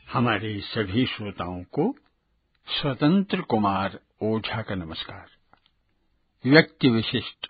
हमारे सभी श्रोताओं को स्वतंत्र कुमार ओझा का नमस्कार। व्यक्ति विशिष्ट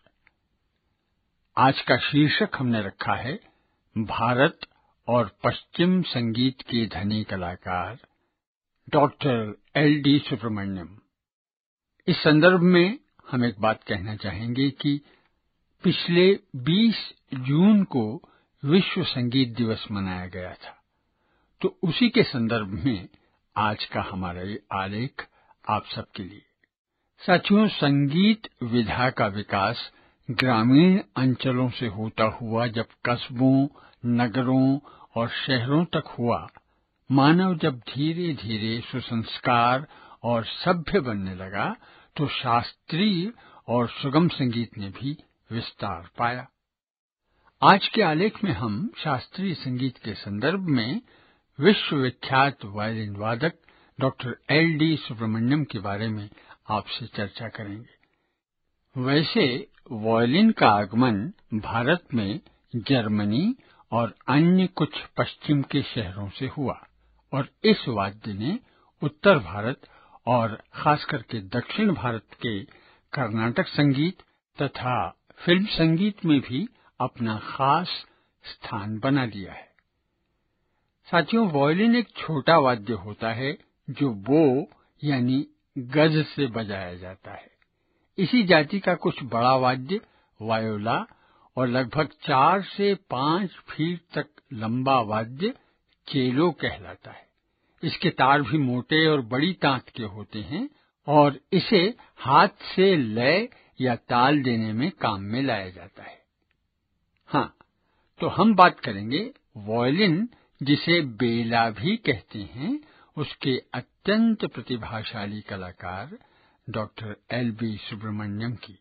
आज का शीर्षक हमने रखा है भारत और पश्चिम संगीत के धनी कलाकार डॉक्टर एल.डी. सुब्रमण्यम। इस संदर्भ में हम एक बात कहना चाहेंगे कि पिछले 20 जून को विश्व संगीत दिवस मनाया गया था, तो उसी के संदर्भ में आज का हमारा ये आलेख आप सबके लिए। साथियों, संगीत विधा का विकास ग्रामीण अंचलों से होता हुआ जब कस्बों, नगरों और शहरों तक हुआ, मानव जब धीरे धीरे सुसंस्कार और सभ्य बनने लगा, तो शास्त्रीय और सुगम संगीत ने भी विस्तार पाया। आज के आलेख में हम शास्त्रीय संगीत के संदर्भ में विश्वविख्यात वायलिन वादक डॉक्टर एल.डी. सुब्रमण्यम के बारे में आपसे चर्चा करेंगे। वैसे वायलिन का आगमन भारत में जर्मनी और अन्य कुछ पश्चिम के शहरों से हुआ और इस वाद्य ने उत्तर भारत और खास करके दक्षिण भारत के कर्नाटक संगीत तथा फिल्म संगीत में भी अपना खास स्थान बना लिया है। साथियों, वायलिन एक छोटा वाद्य होता है जो बो यानी गज से बजाया जाता है। इसी जाति का कुछ बड़ा वाद्य वायोला और लगभग 4 से 5 फीट तक लंबा वाद्य चेलो कहलाता है। इसके तार भी मोटे और बड़ी तांत के होते हैं और इसे हाथ से लय या ताल देने में काम में लाया जाता है। हाँ, तो हम बात करेंगे वायलिन, जिसे बेला भी कहते हैं, उसके अत्यंत प्रतिभाशाली कलाकार डॉक्टर एल.बी. सुब्रमण्यम की।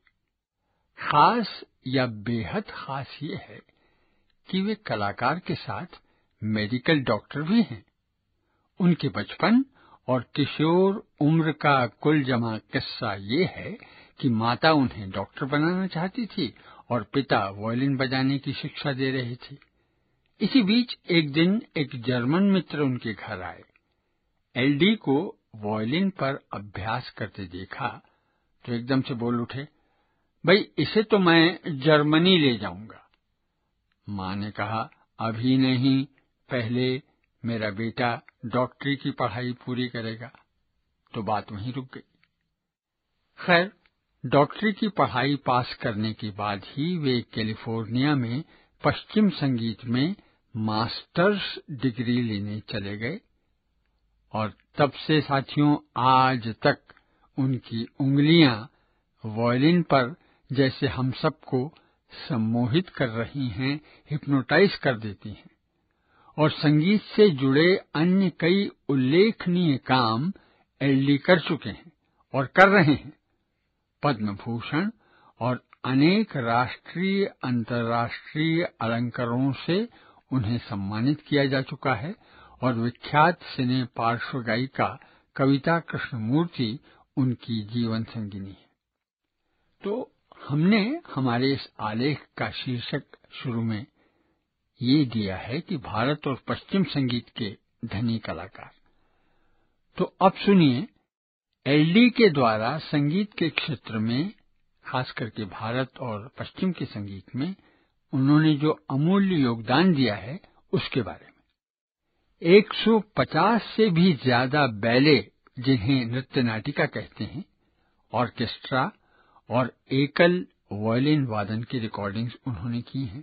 खास या बेहद खास ये है कि वे कलाकार के साथ मेडिकल डॉक्टर भी हैं। उनके बचपन और किशोर उम्र का कुल जमा किस्सा ये है कि माता उन्हें डॉक्टर बनाना चाहती थी और पिता वायलिन बजाने की शिक्षा दे रहे थे। इसी बीच एक दिन एक जर्मन मित्र उनके घर आए। एल.डी. को वायलिन पर अभ्यास करते देखा तो एकदम से बोल उठे, भाई इसे तो मैं जर्मनी ले जाऊंगा। माँ ने कहा, अभी नहीं, पहले मेरा बेटा डॉक्टरी की पढ़ाई पूरी करेगा। तो बात वहीं रुक गई। खैर, डॉक्टरी की पढ़ाई पास करने के बाद ही वे कैलिफोर्निया में पश्चिम संगीत में मास्टर्स डिग्री लेने चले गए और तब से साथियों आज तक उनकी उंगलियां वायलिन पर जैसे हम सबको सम्मोहित कर रही हैं, हिप्नोटाइज कर देती हैं। और संगीत से जुड़े अन्य कई उल्लेखनीय काम एल.डी. कर चुके हैं और कर रहे हैं। पद्म भूषण और अनेक राष्ट्रीय अंतर्राष्ट्रीय अलंकरणों से उन्हें सम्मानित किया जा चुका है और विख्यात सिने पार्श्व गायिका कविता कृष्णमूर्ति उनकी जीवन संगिनी है। तो हमने हमारे इस आलेख का शीर्षक शुरू में ये दिया है कि भारत और पश्चिम संगीत के धनी कलाकार। तो अब सुनिए, एल.डी. के द्वारा संगीत के क्षेत्र में, खास करके भारत और पश्चिम के संगीत में उन्होंने जो अमूल्य योगदान दिया है उसके बारे में। 150 से भी ज्यादा बैले, जिन्हें नृत्य नाटिका कहते हैं, ऑर्केस्ट्रा और एकल वायलिन वादन की रिकॉर्डिंग्स उन्होंने की हैं।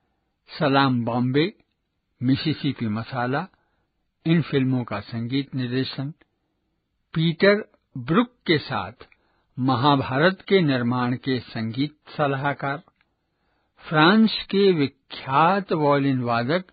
सलाम बॉम्बे, मिसिसिपी मसाला, इन फिल्मों का संगीत निर्देशन, पीटर ब्रुक के साथ महाभारत के निर्माण के संगीत सलाहकार, फ्रांस के विख्यात वायलिन वादक